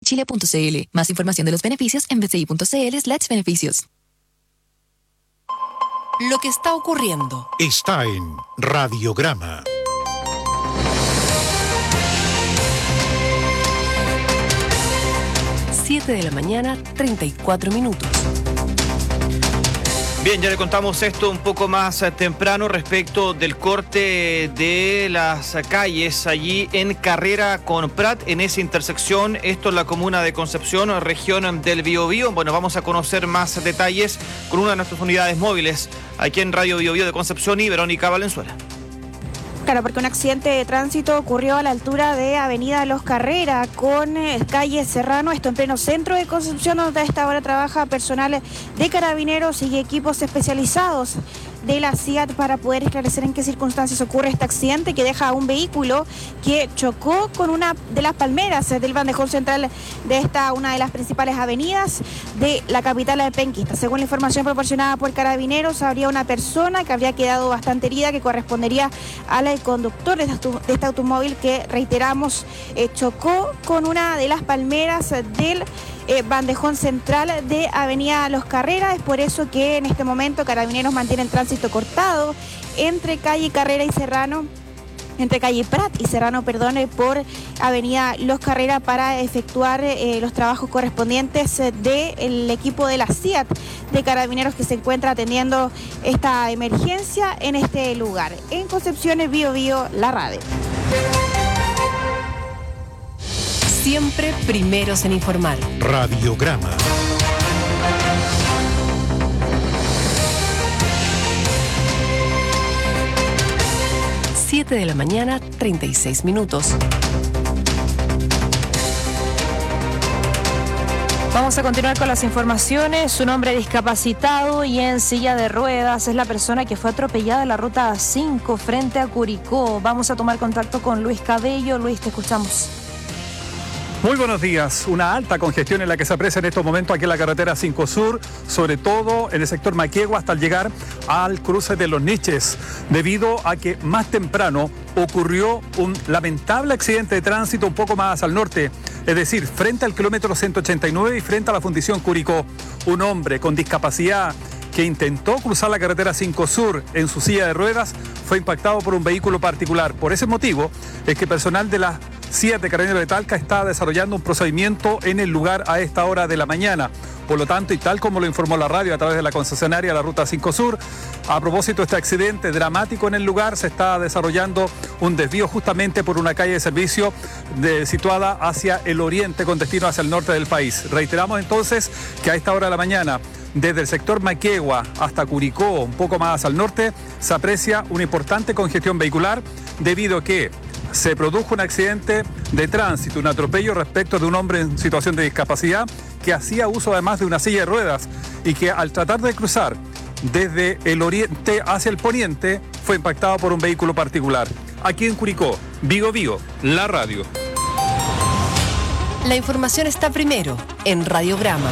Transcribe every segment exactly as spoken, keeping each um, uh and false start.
chile punto c l. Más información de los beneficios en b c i punto c l slash beneficios. Lo que está ocurriendo está en Radiograma. siete de la mañana, treinta y cuatro minutos. Bien, ya le contamos esto un poco más temprano respecto del corte de las calles allí en Carrera con Prat, en esa intersección. Esto es la comuna de Concepción, región del Biobío. Bueno, vamos a conocer más detalles con una de nuestras unidades móviles aquí en Radio Biobío de Concepción y Verónica Valenzuela. Claro, porque un accidente de tránsito ocurrió a la altura de Avenida Los Carrera con eh, calle Serrano, esto en pleno centro de Concepción, donde a esta hora trabaja personal de carabineros y equipos especializados de la C I A T para poder esclarecer en qué circunstancias ocurre este accidente que deja a un vehículo que chocó con una de las palmeras del bandejón central de esta, una de las principales avenidas de la capital penquista. Según la información proporcionada por carabineros, habría una persona que habría quedado bastante herida que correspondería al conductor de este automóvil que, reiteramos, eh, chocó con una de las palmeras del Eh, bandejón central de Avenida Los Carreras. Es por eso que en este momento Carabineros mantiene el tránsito cortado entre calle Carrera y Serrano, entre calle Prat y Serrano, perdón, por Avenida Los Carreras para efectuar eh, los trabajos correspondientes eh, del equipo de la C I A T de Carabineros que se encuentra atendiendo esta emergencia en este lugar. En Concepción, Bío Bío, la radio. Siempre primeros en informar. Radiograma. siete de la mañana, treinta y seis minutos. Vamos a continuar con las informaciones. Un hombre discapacitado y en silla de ruedas es la persona que fue atropellada en la ruta cinco frente a Curicó. Vamos a tomar contacto con Luis Cabello. Luis, te escuchamos. Muy buenos días. Una alta congestión en la que se aprecia en estos momentos aquí en la carretera cinco Sur, sobre todo en el sector Maquegua hasta al llegar al cruce de Los Niches, debido a que más temprano ocurrió un lamentable accidente de tránsito un poco más al norte, es decir, frente al kilómetro ciento ochenta y nueve y frente a la fundición Curicó. Un hombre con discapacidad que intentó cruzar la carretera cinco Sur en su silla de ruedas fue impactado por un vehículo particular. Por ese motivo es que personal de la C I A T de Carabineros de Talca está desarrollando un procedimiento en el lugar a esta hora de la mañana. Por lo tanto, y tal como lo informó la radio a través de la concesionaria la Ruta cinco Sur, a propósito de este accidente dramático en el lugar, se está desarrollando un desvío justamente por una calle de servicio de, situada hacia el oriente con destino hacia el norte del país. Reiteramos entonces que a esta hora de la mañana, desde el sector Maquegua hasta Curicó, un poco más al norte, se aprecia una importante congestión vehicular debido a que se produjo un accidente de tránsito, un atropello respecto de un hombre en situación de discapacidad que hacía uso además de una silla de ruedas y que al tratar de cruzar desde el oriente hacia el poniente fue impactado por un vehículo particular. Aquí en Curicó, Vigo Vigo, la radio. La información está primero en Radiograma.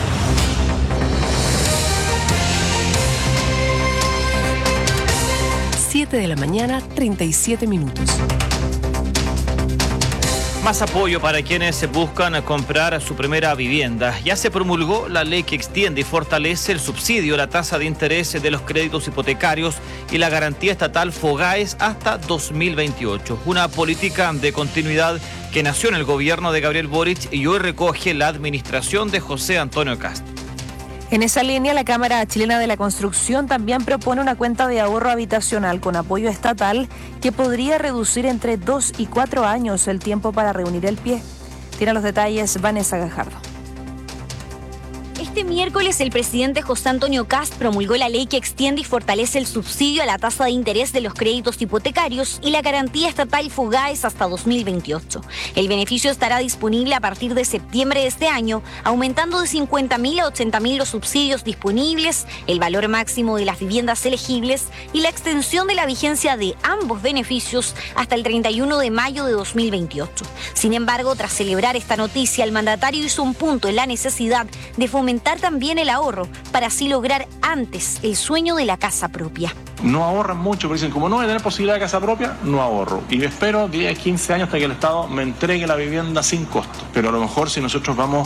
siete de la mañana, treinta y siete minutos. Más apoyo para quienes buscan comprar su primera vivienda. Ya se promulgó la ley que extiende y fortalece el subsidio a la tasa de interés de los créditos hipotecarios y la garantía estatal FOGAES hasta dos mil veintiocho. Una política de continuidad que nació en el gobierno de Gabriel Boric y hoy recoge la administración de José Antonio Kast. En esa línea, la Cámara Chilena de la Construcción también propone una cuenta de ahorro habitacional con apoyo estatal que podría reducir entre dos y cuatro años el tiempo para reunir el pie. Tiene los detalles Vanessa Gajardo. Este miércoles el presidente José Antonio Kast promulgó la ley que extiende y fortalece el subsidio a la tasa de interés de los créditos hipotecarios y la garantía estatal FOGAES hasta dos mil veintiocho. El beneficio estará disponible a partir de septiembre de este año, aumentando de cincuenta mil a ochenta mil los subsidios disponibles, el valor máximo de las viviendas elegibles y la extensión de la vigencia de ambos beneficios hasta el treinta y uno de mayo de dos mil veintiocho. Sin embargo, tras celebrar esta noticia, el mandatario hizo un punto en la necesidad de fomentar también el ahorro para así lograr antes el sueño de la casa propia. No ahorran mucho, pero dicen, como no voy a tener posibilidad de casa propia, no ahorro. Y espero diez, quince años hasta que el Estado me entregue la vivienda sin costo. Pero a lo mejor si nosotros vamos